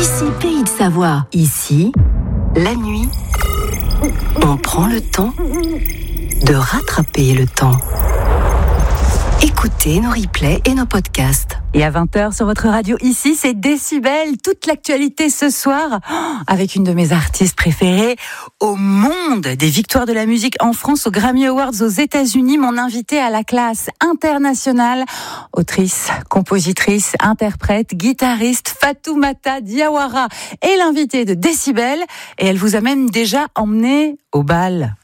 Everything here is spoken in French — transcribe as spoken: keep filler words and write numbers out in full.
Ici, Pays de Savoie. Ici, la nuit, on prend le temps de rattraper le temps. Écoutez nos replays et nos podcasts. Et à vingt heures sur votre radio, ici, c'est Décibel. Toute l'actualité ce soir, avec une de mes artistes préférées au monde. Des victoires de la musique en France, aux Grammy Awards aux États-Unis. Mon invitée à la classe internationale, autrice, compositrice, interprète, guitariste, Fatoumata Diawara est l'invitée de Décibel. Et elle vous a même déjà emmené au bal.